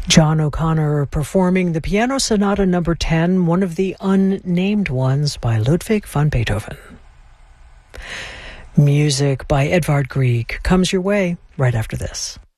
John O'Connor performing the Piano Sonata No. 10, one of the unnamed ones by Ludwig van Beethoven. Music by Edvard Grieg comes your way right after this.